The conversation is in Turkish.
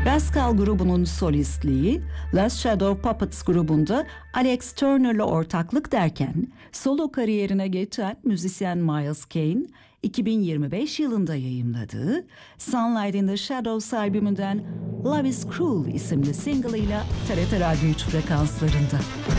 Rascal grubunun solistliği, Last Shadow Puppets grubunda Alex Turner'la ortaklık derken solo kariyerine geçen müzisyen Miles Kane, 2025 yılında yayımladığı Sunlight in the Shadows albümünden Love is Cruel isimli single'ıyla TRT Radyo 3 frekanslarında.